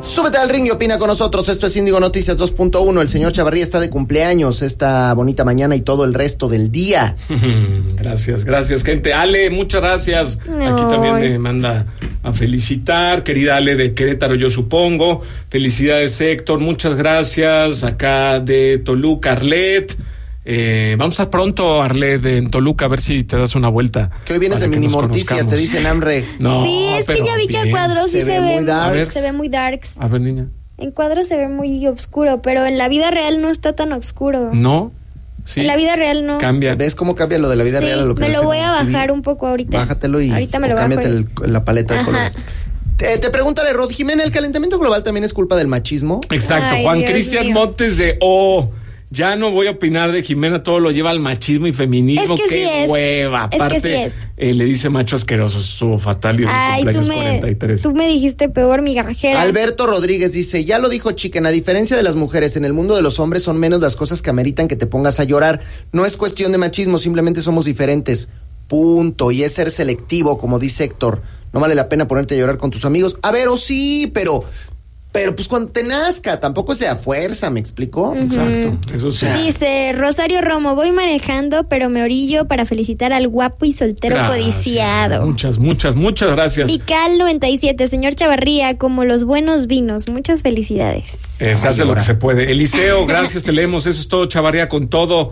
Súbete al ring y opina con nosotros. Esto es Índigo Noticias 2.1. El señor Chavarría está de cumpleaños esta bonita mañana y todo el resto del día. Gracias, gente. Ale, muchas gracias. Aquí también me manda a felicitar. Querida Ale de Querétaro, yo supongo. Felicidades, Héctor. Muchas gracias. Acá de Toluca, Arlet. Vamos a pronto, Arlet, en Toluca, a ver si te das una vuelta. Que hoy vienes de Mini Morticia, te dicen Amre. No, sí, es que ya vi que a cuadros sí se ve muy darks. Se ve muy darks. A ver, niña. En cuadros se ve muy oscuro, pero en la vida real no está tan oscuro. ¿No? Sí. En la vida real no. Cambia. ¿Ves cómo cambia lo de la vida real a lo que me lo voy a bajar un poco ahorita. Bájatelo y ahorita me lo bajo. Cámbiate la paleta de colores. Te pregúntale, Rod Jimena, ¿el calentamiento global también es culpa del machismo? Exacto. Ay, Juan Cristian Montes de ya no voy a opinar de Jimena, todo lo lleva al machismo y feminismo. Es que qué sí hueva. Aparte, le dice macho asqueroso, estuvo fatal y es de cumpleaños 43. Tú me dijiste peor, migajera. Alberto Rodríguez dice, ya lo dijo Chicken, a diferencia de las mujeres, en el mundo de los hombres son menos las cosas que ameritan que te pongas a llorar. No es cuestión de machismo, simplemente somos diferentes. Punto. Y es ser selectivo, como dice Héctor. No vale la pena ponerte a llorar con tus amigos. A ver, sí, pero pues cuando te nazca, tampoco sea fuerza, ¿me explicó? Exacto, eso sí. Dice Rosario Romo, voy manejando, pero me orillo para felicitar al guapo y soltero codiciado. Muchas gracias. Vical 97, señor Chavarría, como los buenos vinos, muchas felicidades. Se hace lo que se puede. Eliseo, gracias, te leemos, eso es todo, Chavarría, con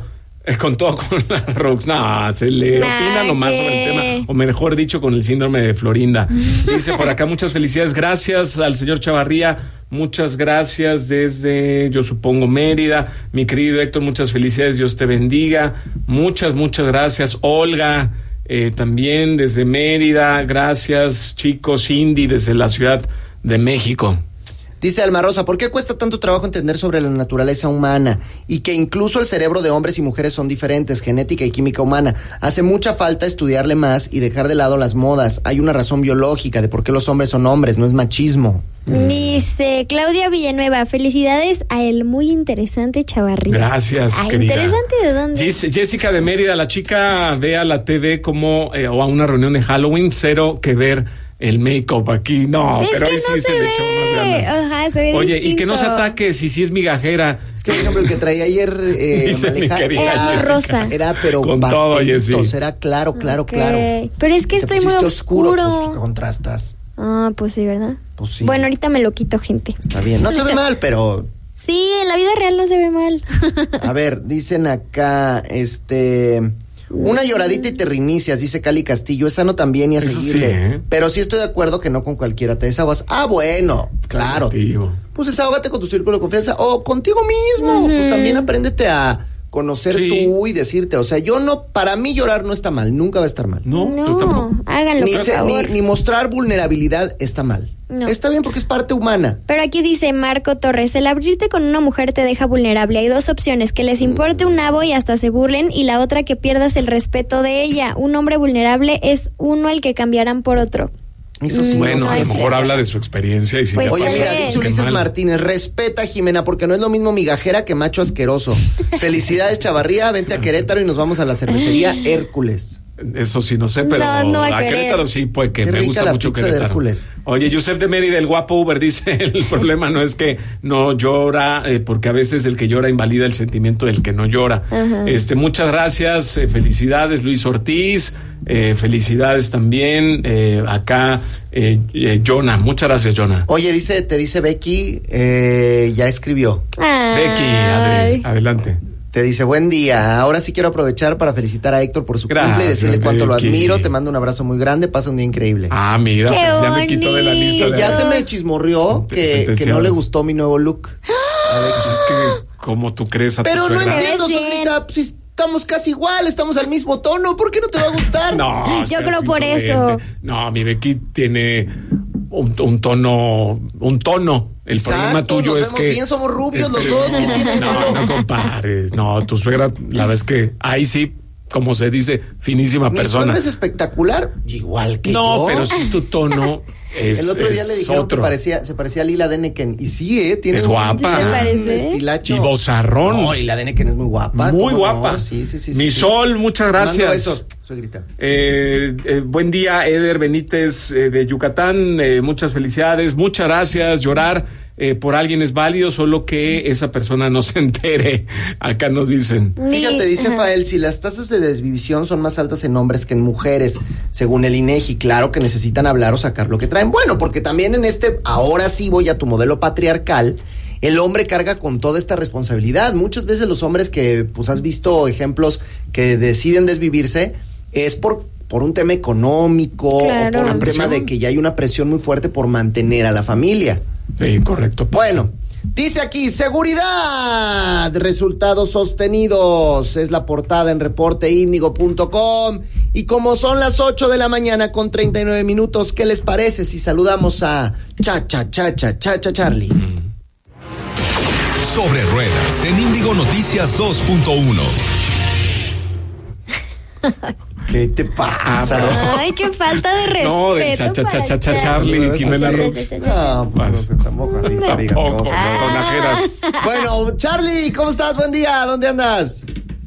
la Rox. No, se le opina nomás sobre el tema, o mejor dicho, con el síndrome de Florinda. Dice por acá, muchas felicidades, gracias al señor Chavarría, muchas gracias desde, yo supongo, Mérida. Mi querido Héctor, muchas felicidades, Dios te bendiga. Muchas gracias. Olga, también desde Mérida, gracias, chicos. Cindy, desde la Ciudad de México. Dice Alma Rosa, ¿por qué cuesta tanto trabajo entender sobre la naturaleza humana? Y que incluso el cerebro de hombres y mujeres son diferentes, genética y química humana. Hace mucha falta estudiarle más y dejar de lado las modas. Hay una razón biológica de por qué los hombres son hombres, no es machismo. Dice Claudia Villanueva, felicidades a el muy interesante Chavarría. Gracias, querida. ¿Interesante de dónde? Jessica de Mérida, la chica ve a la TV como o a una reunión de Halloween, cero que ver el make-up aquí, no, es pero que ahí no sí se le echó más ganas. Ajá, se ve Oye, distinto. y que no se ataque si es migajera. Es que, por ejemplo, el que traía ayer era rosa. Era, pero con todo, era claro. Pero es que estoy muy oscuro. Pues contrastas. Ah, pues sí, ¿verdad? Pues sí. Bueno, ahorita me lo quito, gente. Está bien, no se ve mal, pero... Sí, en la vida real no se ve mal. A ver, dicen acá, una lloradita y te reinicias, dice Cali Castillo, esa no también y a seguirle. Sí, pero sí estoy de acuerdo que no con cualquiera te desahogas. Ah, bueno, claro. Pues desahógate con tu círculo de confianza o contigo mismo. Pues también apréndete a conocer tú y decirte, o sea, para mí llorar no está mal, nunca va a estar mal. No, háganlo, por favor. Ni mostrar vulnerabilidad está mal. No. Está bien porque es parte humana. Pero aquí dice Marco Torres, el abrirte con una mujer te deja vulnerable. Hay dos opciones, que les importe un nabo y hasta se burlen, y la otra que pierdas el respeto de ella. Un hombre vulnerable es uno al que cambiarán por otro. Eso sí. Bueno, a lo mejor habla de su experiencia y si pues oye, mira, dice Ulises Martínez, respeta a Jimena porque no es lo mismo migajera que macho asqueroso. Felicidades, Chavarría, vente a Querétaro y nos vamos a la cervecería Hércules. Eso sí, no sé, pero a Querétaro sí, pues que me gusta mucho Querétaro. Oye, Yusef de Mérida, el guapo Uber, dice, el problema no es que no llora, porque a veces el que llora invalida el sentimiento del que no llora. Muchas gracias, felicidades, Luis Ortiz, felicidades también, acá, Jonah, muchas gracias, Jonah. Oye, te dice Becky, ya escribió. Becky, adelante. Te dice, buen día, ahora sí quiero aprovechar para felicitar a Héctor por su cumple y decirle cuánto lo admiro, te mando un abrazo muy grande, pasa un día increíble. Ah, mira, pues ya me quitó de la lista. Que ya se me chismorrió que no le gustó mi nuevo look. A ver, pues es que, ¿cómo tú crees a tu suegra? Pero no entiendo, Solita, pues estamos casi igual, estamos al mismo tono, ¿por qué no te va a gustar? No, yo creo por eso. No, mi Becky tiene un tono. El problema tuyo es que bien, somos rubios los dos. No compares. No, tu suegra, la verdad es que ahí sí, como se dice, finísima persona. Mi suegra es espectacular, igual que yo. No, pero sí tu tono es el otro día le dijeron que se parecía a Lila Deneken. Y sí, tiene es guapa. ¿Se parece? Estilacho. Y vozarrón. No, Lila Deneken es muy guapa. Muy guapa. No? Sí. Mi Sol, muchas gracias. Eso, suegrita. Buen día, Eder Benítez de Yucatán. Muchas felicidades. Muchas gracias, llorar. por alguien es válido, solo que esa persona no se entere. Acá nos dicen. Fíjate, dice Fael, si las tasas de desvivisión son más altas en hombres que en mujeres, según el INEGI, claro que necesitan hablar o sacar lo que traen. Bueno, porque también en ahora sí voy a tu modelo patriarcal, el hombre carga con toda esta responsabilidad. Muchas veces los hombres que, pues has visto ejemplos que deciden desvivirse, es por un tema económico, claro, o por un tema de que ya hay una presión muy fuerte por mantener a la familia. Sí, correcto. Bueno, dice aquí, seguridad, resultados sostenidos, es la portada en reporteindigo.com. Y como son las 8 de la mañana con 39 minutos, ¿qué les parece si saludamos a Charlie? Sobre ruedas en Índigo Noticias 2.1. ¿Qué te pasa? Ay, qué falta de respeto. No, de Charlie, Jimena Rux. No, pues no sé, tampoco así te digas cosas. Sonajeras. Bueno, Charlie, ¿cómo estás? Buen día, ¿dónde andas?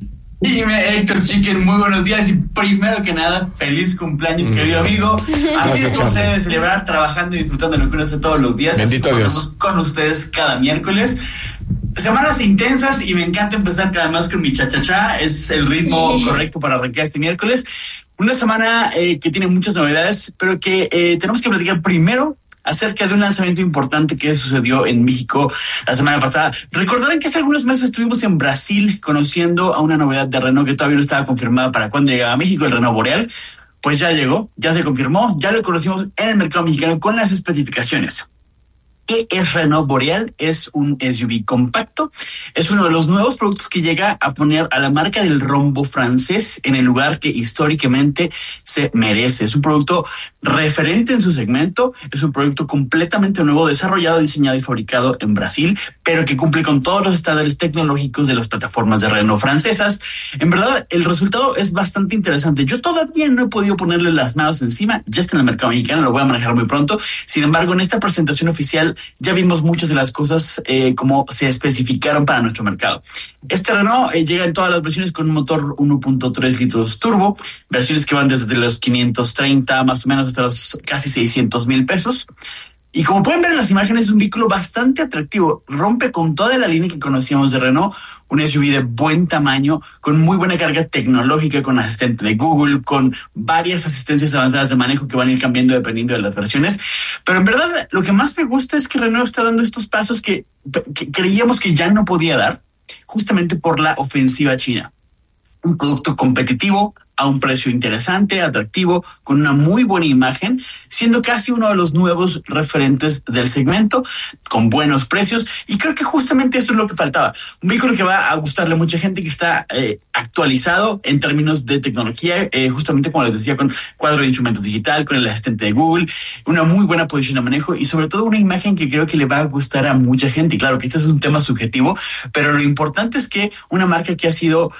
Dime, Héctor Chicken, muy buenos días y primero que nada, feliz cumpleaños, querido amigo. Así es como se debe celebrar, trabajando y disfrutando de lo que uno hace todos los días. Bendito Dios. Estamos con ustedes cada miércoles. Semanas intensas y me encanta empezar cada vez con mi cha-cha-cha. Es el ritmo correcto para arrancar este miércoles. Una semana que tiene muchas novedades, pero que tenemos que platicar primero acerca de un lanzamiento importante que sucedió en México la semana pasada. Recordarán que hace algunos meses estuvimos en Brasil conociendo a una novedad de Renault que todavía no estaba confirmada para cuándo llegaba a México, el Renault Boreal. Pues ya llegó, ya se confirmó, ya lo conocimos en el mercado mexicano con las especificaciones. ¿Qué es Renault Boreal? Es un SUV compacto. Es uno de los nuevos productos que llega a poner a la marca del rombo francés en el lugar que históricamente se merece. Es un producto referente en su segmento. Es un producto completamente nuevo, desarrollado, diseñado y fabricado en Brasil, pero que cumple con todos los estándares tecnológicos de las plataformas de Renault francesas. En verdad, el resultado es bastante interesante. Yo todavía no he podido ponerle las manos encima. Ya está en el mercado mexicano, lo voy a manejar muy pronto. Sin embargo, en esta presentación oficial ya vimos muchas de las cosas como se especificaron para nuestro mercado. Este Renault llega en todas las versiones con un motor 1.3 litros turbo, versiones que van desde los 530 más o menos hasta los casi 600,000 pesos. Y como pueden ver en las imágenes, es un vehículo bastante atractivo. Rompe con toda la línea que conocíamos de Renault, un SUV de buen tamaño, con muy buena carga tecnológica, con asistente de Google, con varias asistencias avanzadas de manejo que van a ir cambiando dependiendo de las versiones. Pero en verdad, lo que más me gusta es que Renault está dando estos pasos que creíamos que ya no podía dar, justamente por la ofensiva china. Un producto competitivo, a un precio interesante, atractivo, con una muy buena imagen, siendo casi uno de los nuevos referentes del segmento, con buenos precios, y creo que justamente eso es lo que faltaba. Un vehículo que va a gustarle a mucha gente, que está actualizado en términos de tecnología, justamente como les decía, con cuadro de instrumentos digital, con el asistente de Google, una muy buena posición de manejo y sobre todo una imagen que creo que le va a gustar a mucha gente. Y claro que este es un tema subjetivo, pero lo importante es que una marca que ha sido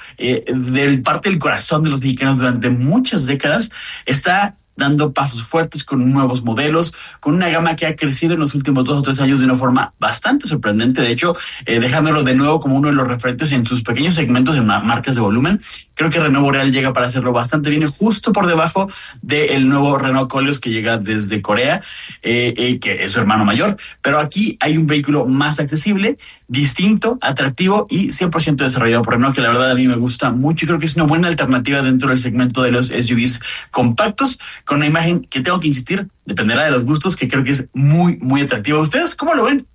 parte del corazón de los mexicanos durante muchas décadas está dando pasos fuertes con nuevos modelos, con una gama que ha crecido en los últimos 2 o 3 años de una forma bastante sorprendente. De hecho, dejándolo de nuevo como uno de los referentes en sus pequeños segmentos de marcas de volumen. Creo que Renault Boreal llega para hacerlo bastante bien, justo por debajo del nuevo Renault Koleos que llega desde Corea, que es su hermano mayor. Pero aquí hay un vehículo más accesible, distinto, atractivo y 100% desarrollado por Renault, que la verdad a mí me gusta mucho y creo que es una buena alternativa dentro del segmento de los SUVs compactos, con una imagen que tengo que insistir, dependerá de los gustos, que creo que es muy, muy atractiva. ¿Ustedes cómo lo ven?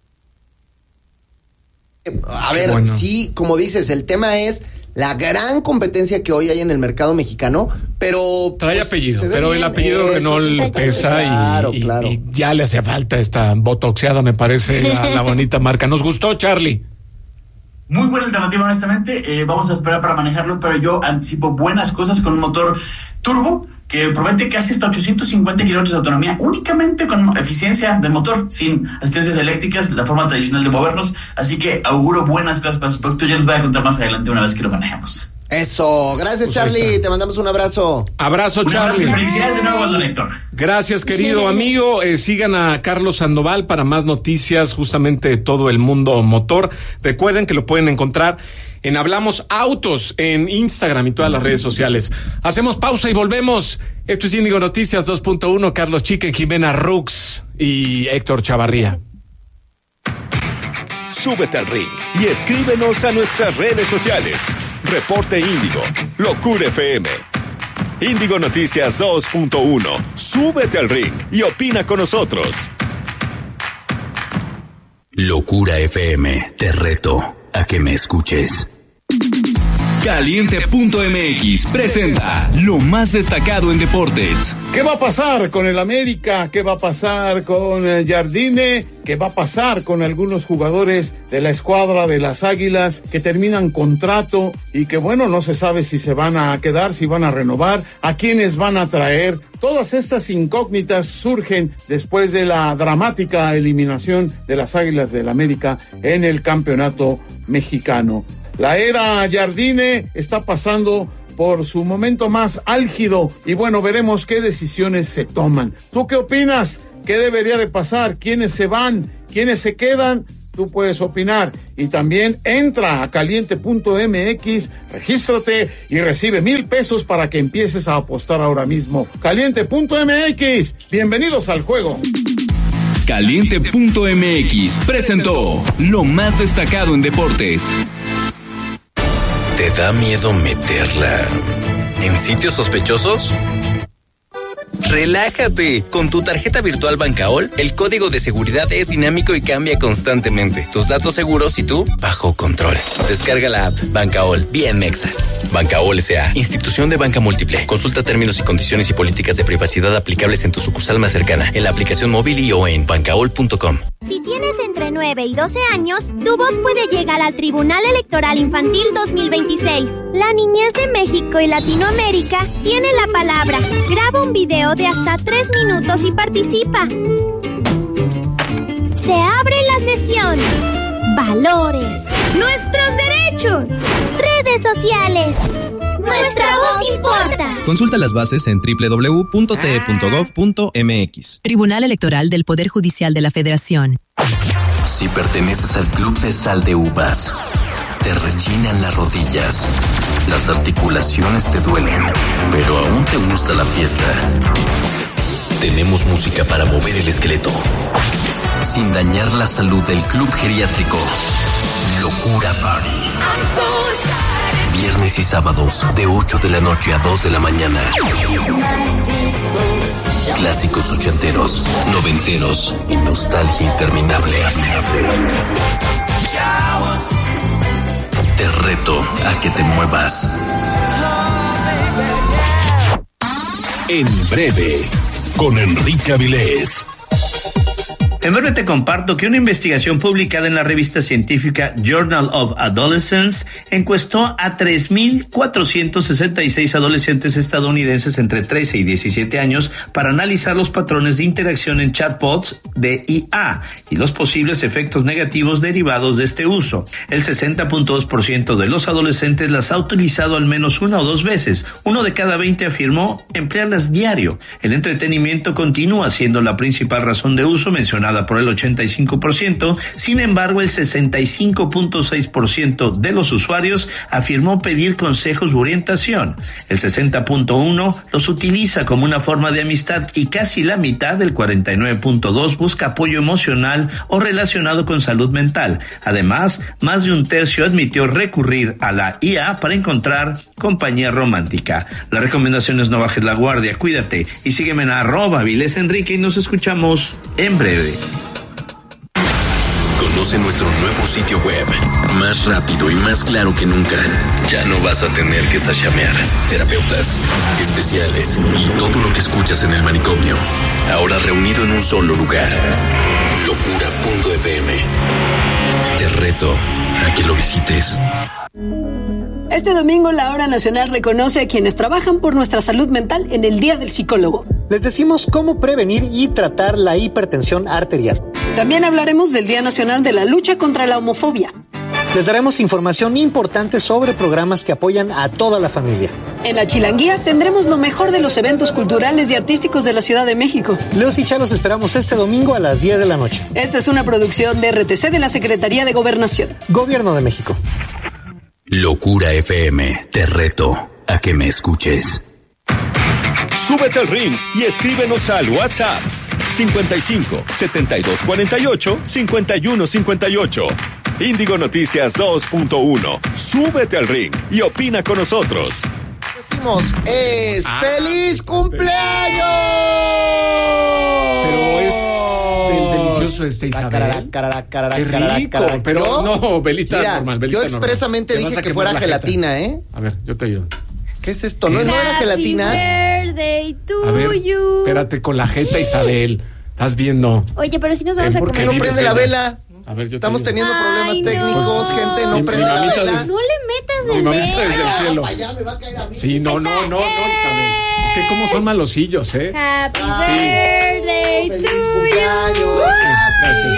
A ver, bueno. Sí, como dices, el tema es la gran competencia que hoy hay en el mercado mexicano, pero... Trae pues, apellido, pero bien. El apellido Renault pesa y ya le hacía falta esta botoxeada, me parece, la bonita marca. ¿Nos gustó, Charlie? Muy buena alternativa, honestamente. Vamos a esperar para manejarlo, pero yo anticipo buenas cosas con un motor turbo que promete casi hasta 850 kilómetros de autonomía, únicamente con eficiencia del motor, sin asistencias eléctricas, la forma tradicional de movernos. Así que auguro buenas cosas para su producto. Ya les voy a contar más adelante una vez que lo manejemos. Eso, gracias, pues Charlie, te mandamos un abrazo. Abrazo, Charlie. Felicidades de nuevo, don Héctor. Gracias, querido amigo. Sigan a Carlos Sandoval para más noticias justamente de todo el mundo motor. Recuerden que lo pueden encontrar en Hablamos Autos en Instagram y todas las redes sociales. Hacemos pausa y volvemos. Esto es Índigo Noticias 2.1, Carlos Chique, Jimena Rux y Héctor Chavarría. Súbete al ring y escríbenos a nuestras redes sociales. Reporte Índigo, Locura FM. Índigo Noticias 2.1. Súbete al ring y opina con nosotros. Locura FM, te reto a que me escuches. Caliente.mx presenta lo más destacado en deportes. ¿Qué va a pasar con el América? ¿Qué va a pasar con Jardine? ¿Qué va a pasar con algunos jugadores de la escuadra de las Águilas que terminan contrato y que, bueno, no se sabe si se van a quedar, si van a renovar, a quiénes van a traer? Todas estas incógnitas surgen después de la dramática eliminación de las Águilas del América en el campeonato mexicano. La era Jardine está pasando por su momento más álgido y bueno, veremos qué decisiones se toman. ¿Tú qué opinas? ¿Qué debería de pasar? ¿Quiénes se van? ¿Quiénes se quedan? Tú puedes opinar y también entra a caliente.mx, regístrate y recibe $1,000 para que empieces a apostar ahora mismo. Caliente.mx, bienvenidos al juego. Caliente.mx presentó lo más destacado en deportes. ¿Te da miedo meterla en sitios sospechosos? Relájate. Con tu tarjeta virtual Bancaol, el código de seguridad es dinámico y cambia constantemente. Tus datos seguros y tú bajo control. Descarga la app Bancaol, bien mexa. Bancaol S.A., institución de banca múltiple. Consulta términos y condiciones y políticas de privacidad aplicables en tu sucursal más cercana, en la aplicación móvil y o en bancaol.com. Si tienes entre 9 y 12 años, tu voz puede llegar al Tribunal Electoral Infantil 2026. La niñez de México y Latinoamérica tiene la palabra. Graba un video de hasta 3 minutos y participa. Se abre la sesión. Valores. Nuestros derechos. Redes sociales. Nuestra voz importa. Consulta las bases en www.te.gov.mx. Tribunal Electoral del Poder Judicial de la Federación. Si perteneces al Club de Sal de Uvas, te rechinan las rodillas, las articulaciones te duelen, pero aún te gusta la fiesta. Tenemos música para mover el esqueleto, sin dañar la salud del Club Geriátrico. Locura Party. Viernes y sábados, de 8 de la noche a 2 de la mañana. Clásicos ochenteros, noventeros y nostalgia interminable. Te reto a que te muevas. En breve, con Enrique Avilés. En breve te comparto que una investigación publicada en la revista científica Journal of Adolescence encuestó a 3,466 adolescentes estadounidenses entre 13 y 17 años para analizar los patrones de interacción en chatbots de IA y los posibles efectos negativos derivados de este uso. El 60.2% de los adolescentes las ha utilizado al menos una o dos veces. 1 de cada 20 afirmó emplearlas diario. El entretenimiento continúa siendo la principal razón de uso mencionada por el 85%, sin embargo el 65.6% de los usuarios afirmó pedir consejos u orientación. El 60.1% los utiliza como una forma de amistad y casi la mitad, del 49.2%, busca apoyo emocional o relacionado con salud mental. Además, más de un tercio admitió recurrir a la IA para encontrar compañía romántica. La recomendación es no bajes la guardia, cuídate y sígueme en @VilesEnrique y nos escuchamos en breve. Conoce nuestro nuevo sitio web, más rápido y más claro que nunca. Ya no vas a tener que sashamear. Terapeutas, especiales y todo lo que escuchas en el manicomio, ahora reunido en un solo lugar. Locura.fm. Te reto a que lo visites. Este domingo la Hora Nacional reconoce a quienes trabajan por nuestra salud mental en el Día del Psicólogo. Les decimos cómo prevenir y tratar la hipertensión arterial. También hablaremos del Día Nacional de la Lucha contra la Homofobia. Les daremos información importante sobre programas que apoyan a toda la familia. En la Chilanguía tendremos lo mejor de los eventos culturales y artísticos de la Ciudad de México. Leos y Chalos esperamos este domingo a las 10 de la noche. Esta es una producción de RTC de la Secretaría de Gobernación. Gobierno de México. Locura FM, te reto a que me escuches. Súbete al ring y escríbenos al WhatsApp 55 72 48 51 58. Índigo Noticias 2.1. Súbete al ring y opina con nosotros. Decimos, ¡feliz cumpleaños! Pero es del delicioso Isabel. Qué rico, pero no, velita normal, velita yo expresamente dije que fuera gelatina, ¿eh? A ver, yo te ayudo. ¿Qué es esto? ¿No era gelatina? Happy birthday to a ver, you. Espérate con la jeta, Isabel. Estás viendo. Oye, pero si nos vamos a ¿Por qué no prende la vela? A ver, yo estamos teniendo problemas técnicos, gente, no prende la vela. No le metas el dedo. Desde el cielo. Allá me va a caer a mí. Sí, no, Isabel. Es que como son malosillos, ¿eh? Happy birthday to you. Gracias.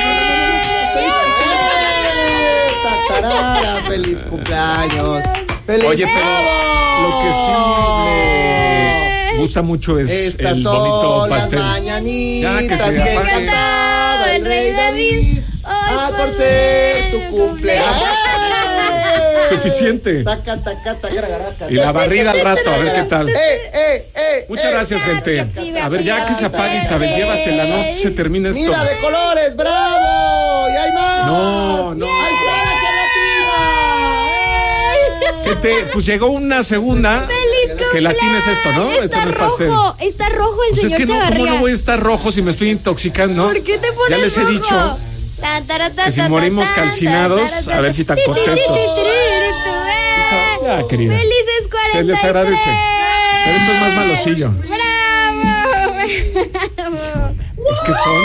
Feliz cumpleaños. ¡Feliz! Oye, pero lo que sí me gusta mucho es estas el son bonito pastel. Las mañanitas que se cantaba el rey David. Por ser tu cumpleaños. Suficiente. Y la barrida al rato, a ver qué tal. Muchas gracias, gente. A ver, ya que se apague, Isabel, llévatela, no se termina esto. Mira, de colores, bravo. Y hay más. No. Ahí está la gelatina. Gente, pues llegó una segunda. Que latina es esto, ¿no? Está esto no es rojo, pastel. está rojo el Pues señor es que Chavarría. ¿cómo no voy a estar rojo si me estoy intoxicando? ¿Por qué te pones Ya les he rojo? dicho que si morimos calcinados, a ver si tan contentos. Ya, querida. ¡Felices 43! Se les agradece. Pero esto es más malosillo. ¡Bravo! Es que son...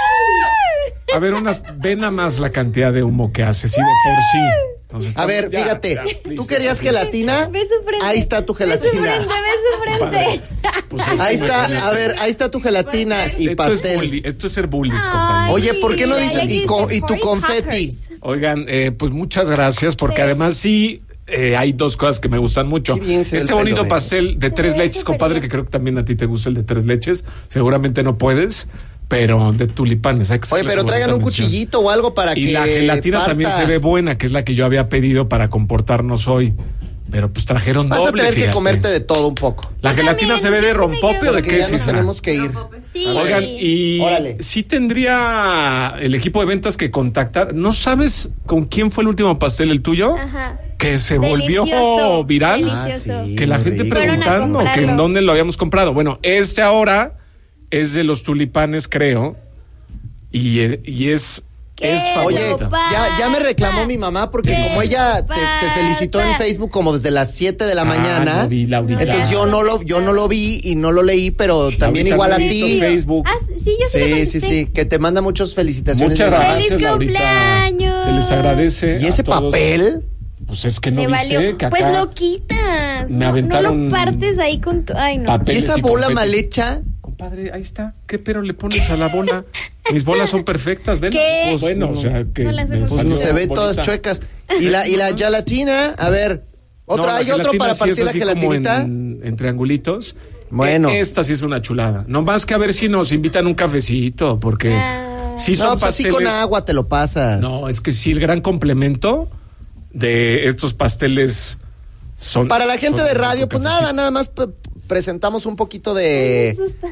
A ver, ven nada más la cantidad de humo que hace, sí, de por sí. A ver, fíjate, ¿tú querías gelatina? Ve su frente. Ahí está tu gelatina. Ve su frente. Pues ahí está, a ver, ahí está tu gelatina y pastel. Esto es ser bullies, compañero. Oye, ¿por qué no dices y tu confeti? Oigan, pues muchas gracias, porque además sí... hay dos cosas que me gustan mucho. Este bonito pastel de 3 leches, compadre, que creo que también a ti te gusta el de 3 leches. Seguramente no puedes, pero de tulipanes. Oye, pero traigan un cuchillito o algo para que. Y la gelatina también se ve buena, que es la que yo había pedido para comportarnos hoy. Pero pues trajeron doble. Vas a tener que comerte de todo un poco. La gelatina se ve de rompope o de qué, ya nos tenemos que ir. Sí. Oigan, y sí tendría el equipo de ventas que contactar. ¿No sabes con quién fue el último pastel, el tuyo? Ajá. Que se volvió viral. Delicioso. Que la gente preguntando que en dónde lo habíamos comprado. Bueno, ahora es de los tulipanes, creo. Y es favorito. Oye, ya me reclamó mi mamá porque como ella te felicitó en Facebook como desde las 7 de la mañana. No vi, Laurita. Entonces yo no lo vi y no lo leí, pero también igual a ti. Facebook. Sí, yo sí, que te manda muchas felicitaciones. Muchas gracias, ¡Feliz Laurita. cumpleaños! Se les agradece. ¿Y ese papel? Pues es que no Me dice valió. que acá Pues lo quitas. me aventaron no lo partes ahí con tu... Ay, no. ¿Y esa bola mal hecha? Compadre, ahí está. ¿Qué pero le pones a la bola? Mis bolas son perfectas, ¿ven? ¿Qué? Pues bueno, o sea, que No las hemos Pues no se ven todas chuecas. Y la gelatina, a ver, ¿hay otro para partir la gelatinita? En triangulitos. Bueno. Esta sí es una chulada. No más que a ver si nos invitan un cafecito, porque sí son pues pasteles. así con agua te lo pasas. No, es que sí, el gran complemento de estos pasteles son... Para la gente de radio, pues nada más presentamos un poquito de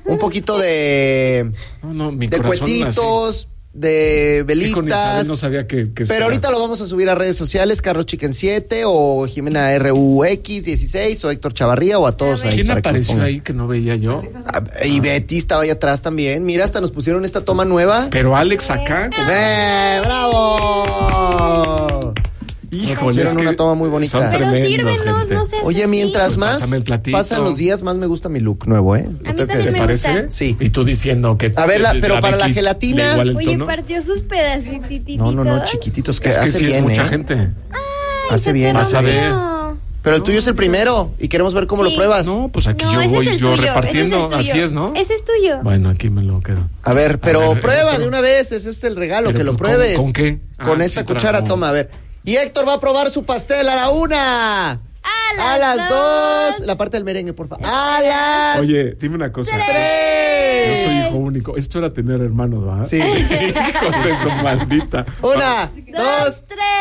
de cuetitos, de velitas. Con Isabel no sabía que pero ahorita lo vamos a subir a redes sociales, Carlos Chicken 7 o Jimena RUX 16 o Héctor Chavarría o a todos ahí. ¿Quién apareció ahí que no veía yo? Y Betty estaba ahí atrás también. Mira, hasta nos pusieron esta toma nueva. Pero Alex acá. ¡Bravo! Híjole, hicieron una toma muy bonita. Son tremendos, gente. No seas Oye, mientras más pasan los días, más me gusta mi look nuevo, ¿eh? A mí también me gusta. Sí. Y tú diciendo que... A ver, pero para la gelatina... Oye, partió sus pedacititos. No, chiquititos, que es hace sí bien, es mucha gente. Hace bien. Vas a ver. Pero el tuyo es el primero y queremos ver cómo lo pruebas. No, pues aquí No, yo ese voy es el yo tuyo, repartiendo, ese es el tuyo. así es, ¿no? Ese es tuyo. Bueno, aquí me lo quedo. A ver, pero ver, prueba de una vez, ese es el regalo, Pero que lo ¿con- pruebes. con qué? Con esta sí, cuchara, trago. toma, a ver. Y Héctor va a probar su pastel a la 1. A las 2. La parte del merengue, por favor. A las Oye, dime una cosa. 3. Yo soy hijo único. Esto era tener hermanos, ¿verdad? Sí. Hijos de su maldita. 1, 2, 3.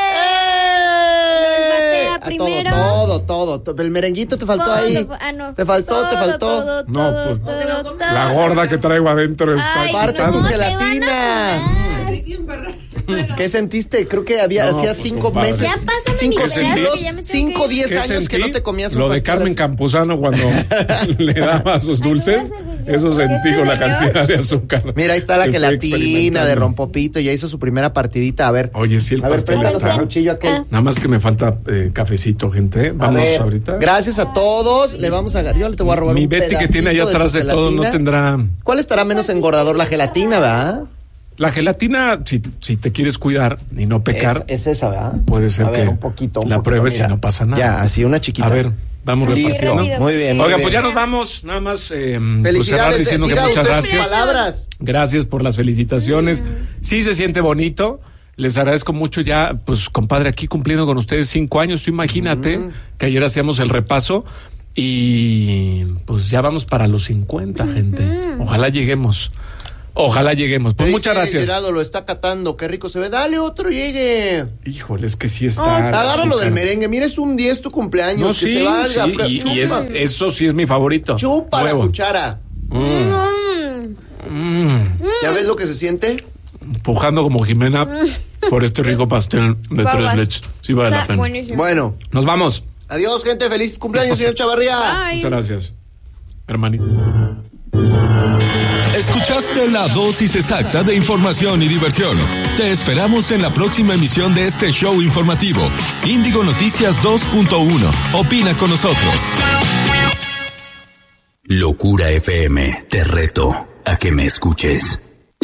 Primero. Todo. El merenguito te faltó ahí. No. Te faltó. No, pues la gorda que traigo adentro está Ay, Parte no, tu te van a gelatina. ¿Qué sentiste? Creo que hacía 5 meses. Ya pásame mi celular, que ya me tengo 5 o 10 años sentí? que no te comías un Lo de pastel Carmen así. Campuzano cuando le daba sus dulces. Eso sentí con la cantidad de azúcar. Mira, ahí está la Estoy gelatina de experimentando. Rompopito. Ya hizo su primera partidita. A ver. Oye, sí, el A ver, pastel préstanos está. el cuchillo aquel. Nada más que me falta cafecito, gente. Vamos A ver, ahorita. gracias a todos. Le vamos a agarrar. Yo le te voy a robar Mi un Betty que tiene ahí pedacito atrás tu de todo no gelatina. tendrá. ¿Cuál estará menos engordador? La gelatina, ¿verdad? La gelatina, si te quieres cuidar y no pecar, Es esa, ¿verdad? puede ser A ver, que un poquito, la pruebes mira. y no pasa nada. Ya, así una chiquita. A ver, vamos Listo. repartiendo. Muy bien. Oiga, muy pues ya bien. nos vamos. Nada más pues Felicidades. cerrar diciendo que Diga muchas usted sus gracias. palabras. Gracias por las felicitaciones. Sí se siente bonito. Les agradezco mucho ya, pues, compadre, aquí cumpliendo con ustedes 5 años. Tú imagínate que ayer hacíamos el repaso y pues ya vamos para los 50, gente. Ojalá lleguemos. Pues muchas gracias. Gerardo lo está catando, qué rico se ve. Dale otro, llegue. Híjole, es que sí está. Agárralo del merengue. Mira, es un 10 tu cumpleaños. No, que sí, se valga. sí, y eso sí es mi favorito. Chupa la Huevo. cuchara. ¿Ya ves lo que se siente? Empujando como Jimena por este rico pastel de Babas. 3 leches. Sí vale la pena. Buenísimo. Bueno, Nos vamos. adiós, gente. Feliz cumpleaños, señor Chavarría. Ay. Muchas gracias, hermanito. Escuchaste la dosis exacta de información y diversión. Te esperamos en la próxima emisión de este show informativo. Índigo Noticias 2.1. Opina con nosotros. Locura FM, te reto a que me escuches.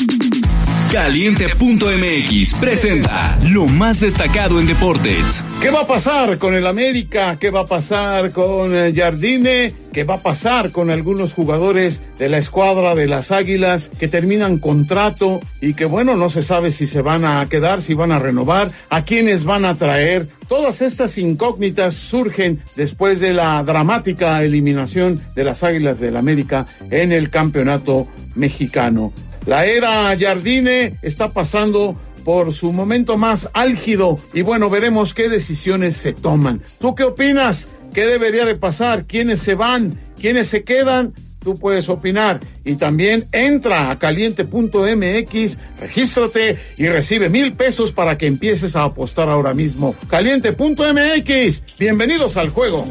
Caliente.mx presenta lo más destacado en deportes. ¿Qué va a pasar con el América? ¿Qué va a pasar con Jardine? ¿Qué va a pasar con algunos jugadores de la escuadra de las Águilas que terminan contrato y que, bueno, no se sabe si se van a quedar, si van a renovar, a quiénes van a traer? Todas estas incógnitas surgen después de la dramática eliminación de las Águilas del América en el campeonato mexicano. La era Jardine está pasando por su momento más álgido y bueno, veremos qué decisiones se toman. ¿Tú qué opinas? ¿Qué debería de pasar? ¿Quiénes se van? ¿Quiénes se quedan? Tú puedes opinar y también entra a caliente.mx, regístrate y recibe 1,000 pesos para que empieces a apostar ahora mismo. Caliente.mx, bienvenidos al juego.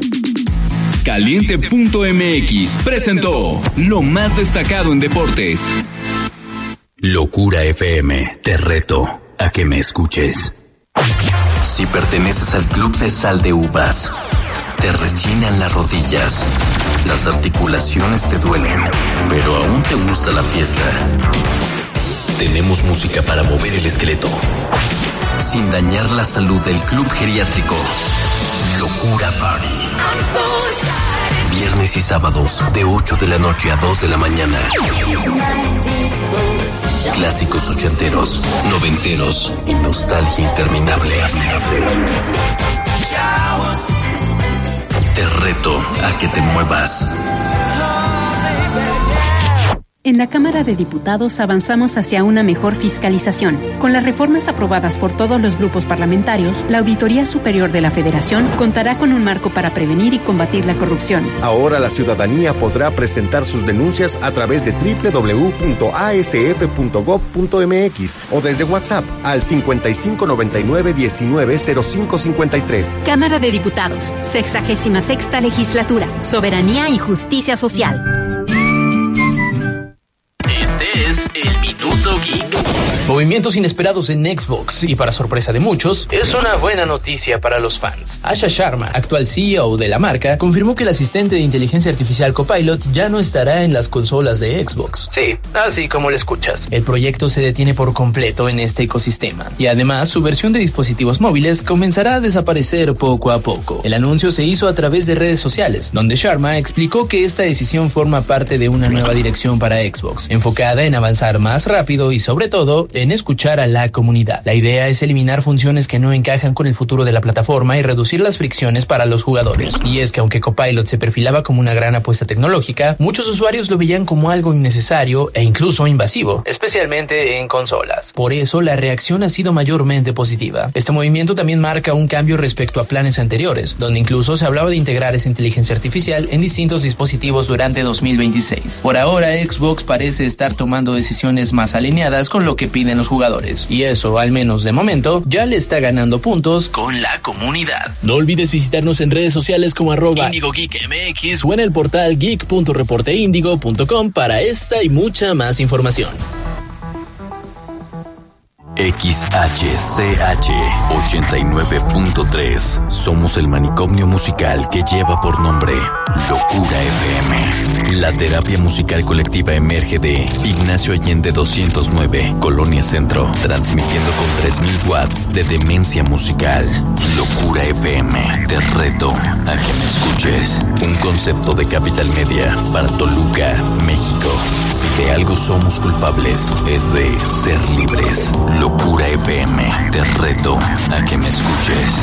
Caliente.mx presentó lo más destacado en deportes. Locura FM, te reto a que me escuches. Si perteneces al club de sal de uvas, te rechinan las rodillas, las articulaciones te duelen, pero aún te gusta la fiesta. Tenemos música para mover el esqueleto, sin dañar la salud del club geriátrico. Locura Party. Viernes y sábados, de 8 de la noche a 2 de la mañana. Clásicos ochenteros, noventeros y nostalgia interminable. Te reto a que te muevas. En la Cámara de Diputados avanzamos hacia una mejor fiscalización. Con las reformas aprobadas por todos los grupos parlamentarios, la Auditoría Superior de la Federación contará con un marco para prevenir y combatir la corrupción. Ahora la ciudadanía podrá presentar sus denuncias a través de www.asf.gov.mx o desde WhatsApp al 5599-190553. Cámara de Diputados, 66ª Legislatura, Soberanía y Justicia Social. Es el Minuto Geek. Movimientos inesperados en Xbox y para sorpresa de muchos, es una buena noticia para los fans. Asha Sharma, actual CEO de la marca, confirmó que el asistente de inteligencia artificial Copilot ya no estará en las consolas de Xbox. Sí, así como lo escuchas. El proyecto se detiene por completo en este ecosistema y además su versión de dispositivos móviles comenzará a desaparecer poco a poco. El anuncio se hizo a través de redes sociales, donde Sharma explicó que esta decisión forma parte de una nueva dirección para Xbox, enfocada en avanzar más rápido y sobre todo en escuchar a la comunidad. La idea es eliminar funciones que no encajan con el futuro de la plataforma y reducir las fricciones para los jugadores. Y es que aunque Copilot se perfilaba como una gran apuesta tecnológica, muchos usuarios lo veían como algo innecesario e incluso invasivo, especialmente en consolas. Por eso la reacción ha sido mayormente positiva. Este movimiento también marca un cambio respecto a planes anteriores, donde incluso se hablaba de integrar esa inteligencia artificial en distintos dispositivos durante 2026. Por ahora, Xbox parece estar tomando decisiones más alineadas con lo que piden en los jugadores. Y eso, al menos de momento, ya le está ganando puntos con la comunidad. No olvides visitarnos en redes sociales como @IndigoGeekMX o en el portal geek.reporteindigo.com para esta y mucha más información. XHCH 89.3. Somos el manicomio musical que lleva por nombre Locura FM. La terapia musical colectiva emerge de Ignacio Allende 209, Colonia Centro, transmitiendo con 3000 watts de demencia musical. Locura FM, te reto a que me escuches. Un concepto de Capital Media para Toluca, México. Si de algo somos culpables, es de ser libres. Locura FM, te reto a que me escuches.